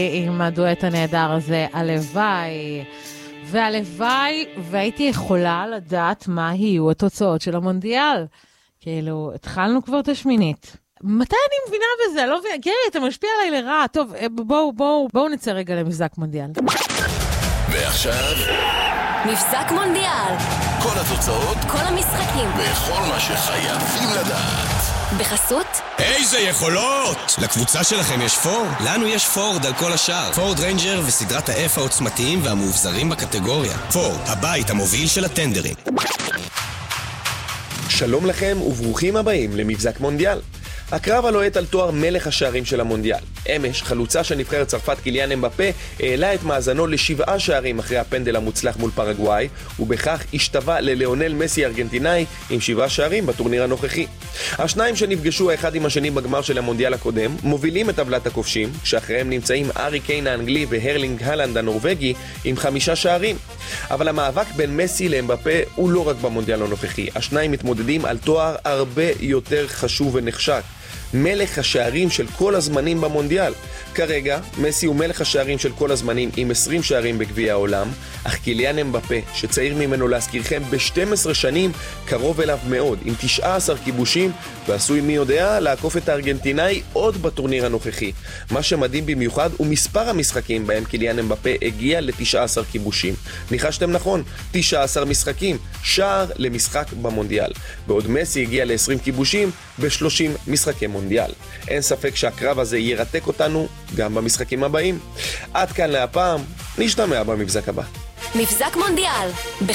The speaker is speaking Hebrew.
עם הדואט הנהדר הזה, הלוואי. והלוואי, והייתי יכולה לדעת מה יהיו התוצאות של המונדיאל. כאילו, התחלנו כבר את השמינית. מתי אני מבינה בזה? לא מבינה. גרי, אתה משפיע עליי לרע. טוב, בואו נצא רגע למבזק מונדיאל. ועכשיו מבזק מונדיאל. כל התוצאות, כל המשחקים וכל מה שחייבים לדעת בחסות איזה יכולות! לקבוצה שלכם יש פורד? לנו יש פורד על כל השאר. פורד ריינג'ר וסדרת ה-F העוצמתיים והמאובזרים בקטגוריה. פורד, הבית המוביל של הטנדרים. שלום לכם וברוכים הבאים למבזק מונדיאל. הקרב הלוהט על תואר מלך השערים של המונדיאל. אמש, חלוצה של נבחרת צרפת קיליאן אמבפה העלה את מאזנו ל7 שערים אחרי הפנדל המוצלח מול פרגוואי, ובכך השתווה לליאונל מסי ארגנטינאי עם 7 שערים בטורניר הנוכחי. השניים שנפגשו האחד עם השני בגמר של המונדיאל הקודם מובילים את טבלת הכובשים, שאחריהם נמצאים ארי קיין האנגלי והרלינג הלנד הנורווגי עם 5 שערים. אבל המאבק בין מסי לאמבפה הוא לא רק במונדיאל הנוכחי. השניים מתמודדים על תואר הרבה יותר חשוב ונחשק. מלך השערים של כל הזמנים במונדיאל. כרגע, מסי הוא מלך השערים של כל הזמנים עם 20 שערים בגביע העולם, אך קיליאן אמבפה, שצעיר ממנו להזכירכם ב-12 שנים, קרוב אליו מאוד, עם 19 כיבושים, ועשוי מי יודע לעקוף את הארגנטינאי עוד בטורניר הנוכחי. מה שמדהים במיוחד הוא מספר המשחקים בהם קיליאן אמבפה הגיע ל-19 כיבושים. ניחשתם נכון, 19 משחקים, שער למשחק במונדיאל. בעוד מסי הגיע ל-20 כיבושים ב-30 משחקי מונדיאל. אין ספק שהקרב הזה ירתק אותנו גם במשחקים הבאים. עד כאן להפעם, נשתמע במבזק הבא. מבזק מונדיאל